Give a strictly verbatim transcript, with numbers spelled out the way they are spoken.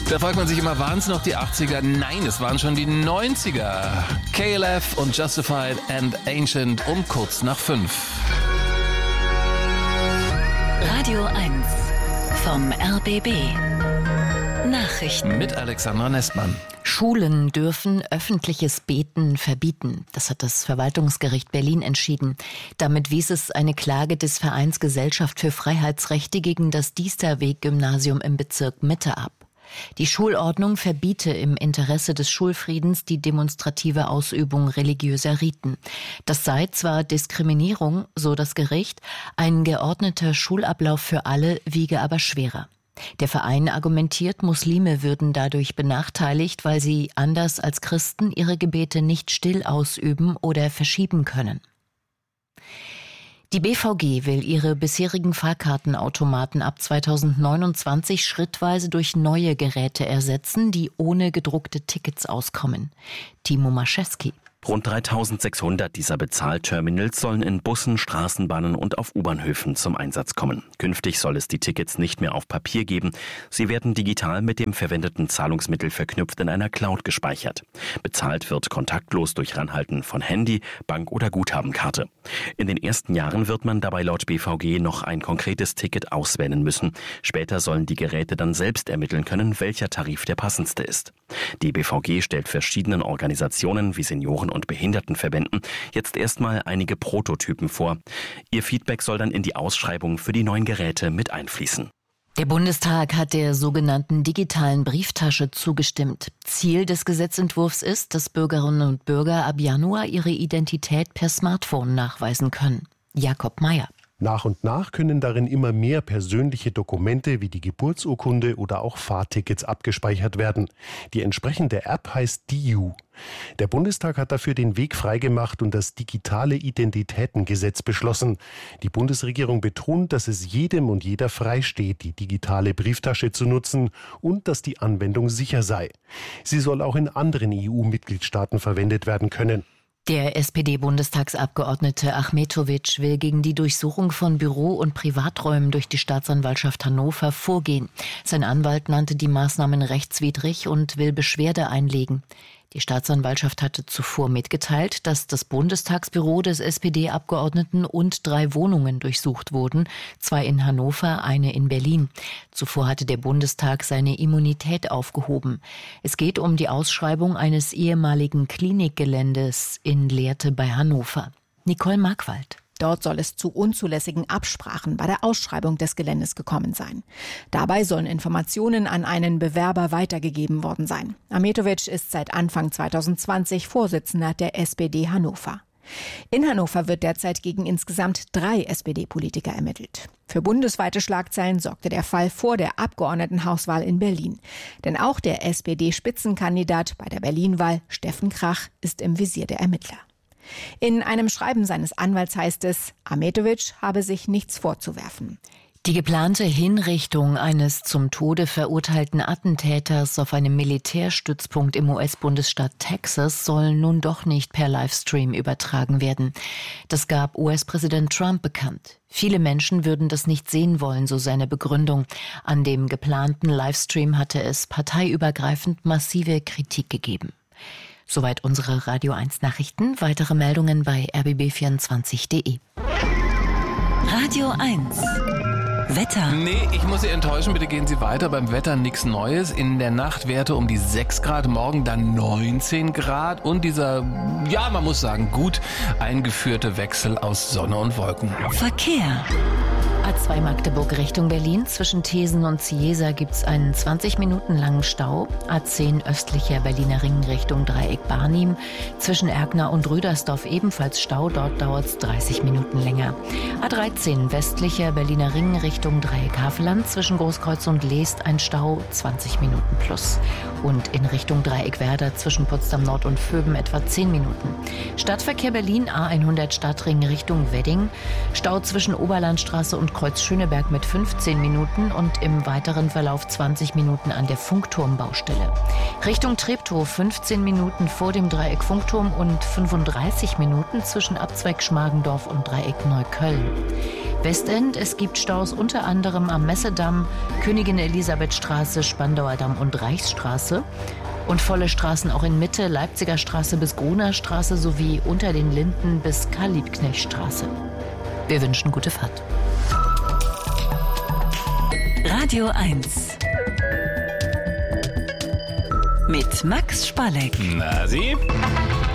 Da fragt man sich immer, waren es noch die achtziger? Nein, es waren schon die neunziger. K L F und Justified and Ancient um kurz nach fünf. Radio eins vom R B B. Nachrichten mit Alexandra Nestmann. Schulen dürfen öffentliches Beten verbieten. Das hat das Verwaltungsgericht Berlin entschieden. Damit wies es eine Klage des Vereins Gesellschaft für Freiheitsrechte gegen das Diesterweg-Gymnasium im Bezirk Mitte ab. Die Schulordnung verbiete im Interesse des Schulfriedens die demonstrative Ausübung religiöser Riten. Das sei zwar Diskriminierung, so das Gericht, ein geordneter Schulablauf für alle wiege aber schwerer. Der Verein argumentiert, Muslime würden dadurch benachteiligt, weil sie anders als Christen ihre Gebete nicht still ausüben oder verschieben können. Die B V G will ihre bisherigen Fahrkartenautomaten ab zweitausendneunundzwanzig schrittweise durch neue Geräte ersetzen, die ohne gedruckte Tickets auskommen. Timo Maschewski. Rund dreitausendsechshundert dieser Bezahlterminals sollen in Bussen, Straßenbahnen und auf U-Bahnhöfen zum Einsatz kommen. Künftig soll es die Tickets nicht mehr auf Papier geben. Sie werden digital mit dem verwendeten Zahlungsmittel verknüpft in einer Cloud gespeichert. Bezahlt wird kontaktlos durch Ranhalten von Handy, Bank- oder Guthabenkarte. In den ersten Jahren wird man dabei laut B V G noch ein konkretes Ticket auswählen müssen. Später sollen die Geräte dann selbst ermitteln können, welcher Tarif der passendste ist. Die B V G stellt verschiedenen Organisationen wie Senioren- und Behindertenverbänden jetzt erstmal einige Prototypen vor. Ihr Feedback soll dann in die Ausschreibung für die neuen Geräte mit einfließen. Der Bundestag hat der sogenannten digitalen Brieftasche zugestimmt. Ziel des Gesetzentwurfs ist, dass Bürgerinnen und Bürger ab Januar ihre Identität per Smartphone nachweisen können. Jakob Mayer. Nach und nach können darin immer mehr persönliche Dokumente wie die Geburtsurkunde oder auch Fahrtickets abgespeichert werden. Die entsprechende App heißt D I U. Der Bundestag hat dafür den Weg freigemacht und das digitale Identitätengesetz beschlossen. Die Bundesregierung betont, dass es jedem und jeder freisteht, die digitale Brieftasche zu nutzen und dass die Anwendung sicher sei. Sie soll auch in anderen E U-Mitgliedstaaten verwendet werden können. Der S P D-Bundestagsabgeordnete Achmetovic will gegen die Durchsuchung von Büro- und Privaträumen durch die Staatsanwaltschaft Hannover vorgehen. Sein Anwalt nannte die Maßnahmen rechtswidrig und will Beschwerde einlegen. Die Staatsanwaltschaft hatte zuvor mitgeteilt, dass das Bundestagsbüro des S P D-Abgeordneten und drei Wohnungen durchsucht wurden, zwei in Hannover, eine in Berlin. Zuvor hatte der Bundestag seine Immunität aufgehoben. Es geht um die Ausschreibung eines ehemaligen Klinikgeländes in Lehrte bei Hannover. Nicole Markwald. Dort soll es zu unzulässigen Absprachen bei der Ausschreibung des Geländes gekommen sein. Dabei sollen Informationen an einen Bewerber weitergegeben worden sein. Achmetovic ist seit Anfang zweitausendzwanzig Vorsitzender der S P D Hannover. In Hannover wird derzeit gegen insgesamt drei S P D-Politiker ermittelt. Für bundesweite Schlagzeilen sorgte der Fall vor der Abgeordnetenhauswahl in Berlin. Denn auch der S P D-Spitzenkandidat bei der Berlin-Wahl, Steffen Krach, ist im Visier der Ermittler. In einem Schreiben seines Anwalts heißt es, Achmetovic habe sich nichts vorzuwerfen. Die geplante Hinrichtung eines zum Tode verurteilten Attentäters auf einem Militärstützpunkt im U S-Bundesstaat Texas soll nun doch nicht per Livestream übertragen werden. Das gab U S-Präsident Trump bekannt. Viele Menschen würden das nicht sehen wollen, so seine Begründung. An dem geplanten Livestream hatte es parteiübergreifend massive Kritik gegeben. Soweit unsere Radio eins Nachrichten. Weitere Meldungen bei r b b vierundzwanzig punkt d e. Radio eins Wetter. Nee, ich muss Sie enttäuschen, bitte gehen Sie weiter. Beim Wetter nichts Neues. In der Nacht Werte um die sechs Grad, morgen dann neunzehn Grad und dieser, ja, man muss sagen, gut eingeführte Wechsel aus Sonne und Wolken. Verkehr. A zwei Magdeburg Richtung Berlin. Zwischen Thesen und Ziesa gibt es einen zwanzig Minuten langen Stau. A zehn östlicher Berliner Ring Richtung Dreieck Barnim. Zwischen Erkner und Rüdersdorf ebenfalls Stau. Dort dauert es dreißig Minuten länger. A dreizehn westlicher Berliner Ring Richtung Dreieck Havelland. Zwischen Großkreuz und Leest ein Stau, zwanzig Minuten plus. Und in Richtung Dreieck Werder zwischen Potsdam Nord und Vöben etwa zehn Minuten. Stadtverkehr Berlin A hundert Stadtring Richtung Wedding. Stau zwischen Oberlandstraße und Kreuz Schöneberg mit fünfzehn Minuten und im weiteren Verlauf zwanzig Minuten an der Funkturmbaustelle. Richtung Treptow fünfzehn Minuten vor dem Dreieck Funkturm und fünfunddreißig Minuten zwischen Abzweig Schmargendorf und Dreieck Neukölln. Westend, es gibt Staus unter anderem am Messedamm, Königin Elisabeth Straße, Spandauer Damm und Reichsstraße. Und volle Straßen auch in Mitte, Leipziger Straße bis Gruner Straße sowie unter den Linden bis Karl-Liebknecht-Straße. Wir wünschen gute Fahrt. Radio eins mit Max Spalleck. Na Sie?